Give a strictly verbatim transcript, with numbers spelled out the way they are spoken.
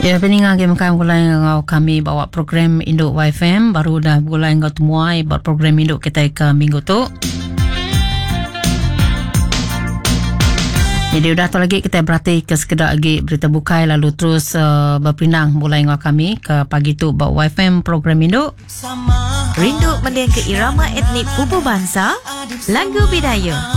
Ya, peningan game kami mulai ngau kami bawa program Induk Y F M baru dah mulai ngau temuai buat program Induk kita ke minggu tu. Jadi udah tu lagi kita berhati ke sekedar lagi berita bukai lalu terus uh, berpinang mulai ngau kami ke pagi tu buat Y F M program Induk. Rindu mendengar irama etnik Pupu Bangsa, lagu Bidaya.